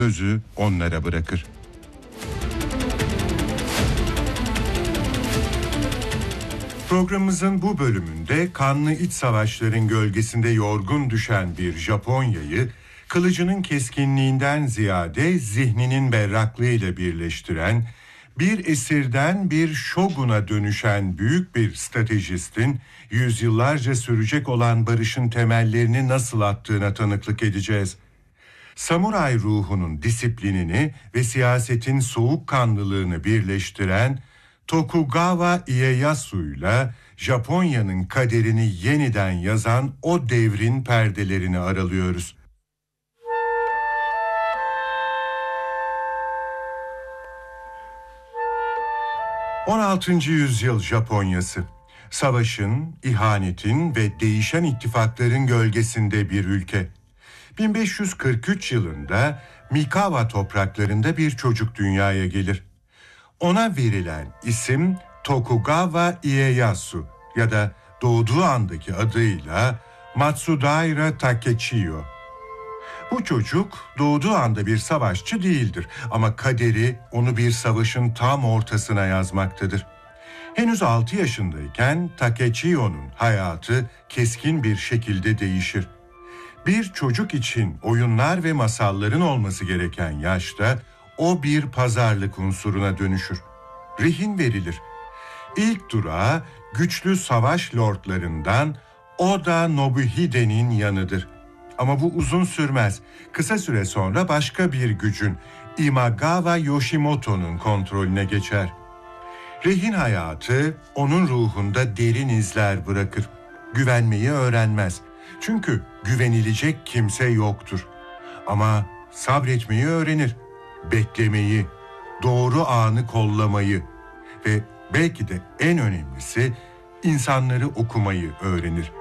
sözü onlara bırakır. Programımızın bu bölümünde kanlı iç savaşların gölgesinde yorgun düşen bir Japonya'yı kılıcının keskinliğinden ziyade zihninin berraklığıyla birleştiren, bir esirden bir şoguna dönüşen büyük bir stratejistin yüzyıllarca sürecek olan barışın temellerini nasıl attığına tanıklık edeceğiz. Samuray ruhunun disiplinini ve siyasetin soğukkanlılığını birleştiren Tokugawa Ieyasu'yla Japonya'nın kaderini yeniden yazan o devrin perdelerini aralıyoruz. ...16. yüzyıl Japonyası. Savaşın, ihanetin ve değişen ittifakların gölgesinde bir ülke. 1543 yılında Mikawa topraklarında bir çocuk dünyaya gelir. Ona verilen isim Tokugawa Ieyasu ya da doğduğu andaki adıyla Matsudaira Takechiyo. Bu çocuk doğduğu anda bir savaşçı değildir ama kaderi onu bir savaşın tam ortasına yazmaktadır. Henüz 6 yaşındayken Takechiyo'nun hayatı keskin bir şekilde değişir. Bir çocuk için oyunlar ve masalların olması gereken yaşta o bir pazarlık unsuruna dönüşür. Rehin verilir. İlk durağı güçlü savaş lordlarından Oda Nobuhide'nin yanıdır. Ama bu uzun sürmez. Kısa süre sonra başka bir gücün Imagawa Yoshimoto'nun kontrolüne geçer. Rehin hayatı onun ruhunda derin izler bırakır. Güvenmeyi öğrenmez. Çünkü güvenilecek kimse yoktur. Ama sabretmeyi öğrenir. Beklemeyi, doğru anı kollamayı ve belki de en önemlisi insanları okumayı öğrenir.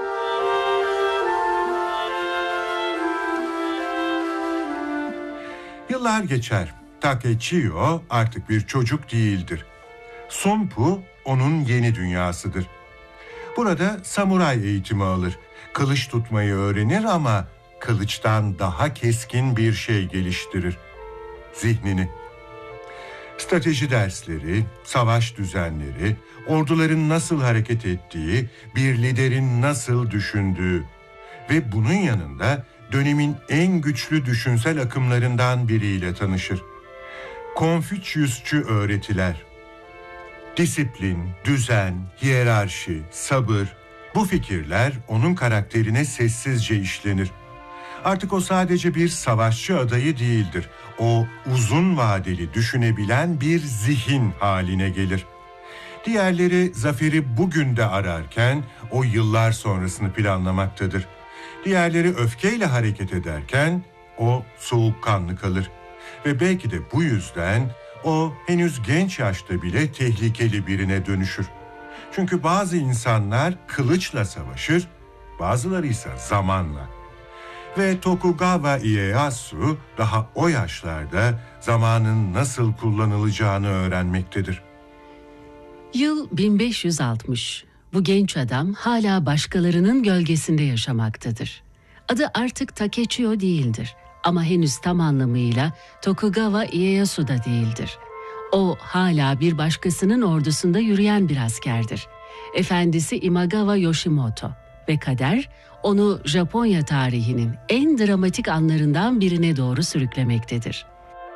Yıllar geçer. Takechiyo artık bir çocuk değildir. Sonpu onun yeni dünyasıdır. Burada samuray eğitimi alır. Kılıç tutmayı öğrenir ama kılıçtan daha keskin bir şey geliştirir. Zihnini. Strateji dersleri, savaş düzenleri, orduların nasıl hareket ettiği, bir liderin nasıl düşündüğü ve bunun yanında dönemin en güçlü düşünsel akımlarından biriyle tanışır. Konfüçyüsçü öğretiler. Disiplin, düzen, hiyerarşi, sabır, bu fikirler onun karakterine sessizce işlenir. Artık o sadece bir savaşçı adayı değildir. O uzun vadeli düşünebilen bir zihin haline gelir. Diğerleri zaferi bugün de ararken o yıllar sonrasını planlamaktadır. Diğerleri öfkeyle hareket ederken o soğukkanlı kalır. Ve belki de bu yüzden o henüz genç yaşta bile tehlikeli birine dönüşür. Çünkü bazı insanlar kılıçla savaşır, bazıları ise zamanla. Ve Tokugawa Ieyasu daha o yaşlarda zamanın nasıl kullanılacağını öğrenmektedir. Yıl 1560. Bu genç adam hala başkalarının gölgesinde yaşamaktadır. Adı artık Takechiyo değildir ama henüz tam anlamıyla Tokugawa Ieyasu da değildir. O hala bir başkasının ordusunda yürüyen bir askerdir. Efendisi Imagawa Yoshimoto ve kader onu Japonya tarihinin en dramatik anlarından birine doğru sürüklemektedir.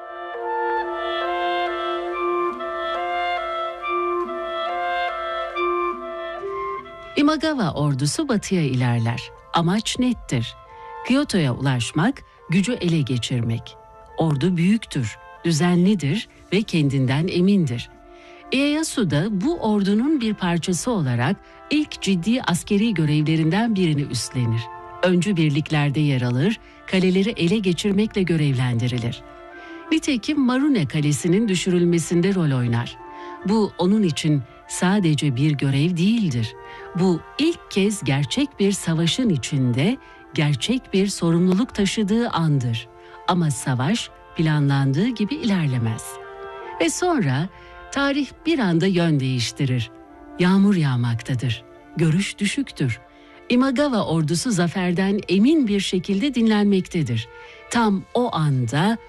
Imagawa ordusu batıya ilerler. Amaç nettir. Kyoto'ya ulaşmak, gücü ele geçirmek. Ordu büyüktür, düzenlidir ve kendinden emindir. Ieyasu da bu ordunun bir parçası olarak ilk ciddi askeri görevlerinden birini üstlenir. Öncü birliklerde yer alır, kaleleri ele geçirmekle görevlendirilir. Nitekim Marune Kalesi'nin düşürülmesinde rol oynar. Bu onun için sadece bir görev değildir. Bu ilk kez gerçek bir savaşın içinde gerçek bir sorumluluk taşıdığı andır. Ama savaş planlandığı gibi ilerlemez. Ve sonra tarih bir anda yön değiştirir. Yağmur yağmaktadır. Görüş düşüktür. Imagawa ordusu zaferden emin bir şekilde dinlenmektedir. Tam o anda